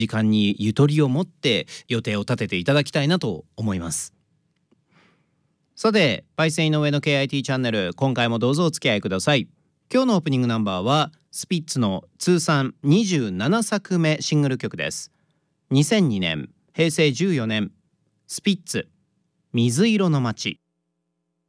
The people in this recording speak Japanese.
時間にゆとりを持って予定を立てていただきたいなと思います。さて、パイセン井上の KIT チャンネル、今回もどうぞお付き合いください。今日のオープニングナンバーはスピッツの通算27作目シングル曲です。2002年、平成14年、スピッツ、水色の街。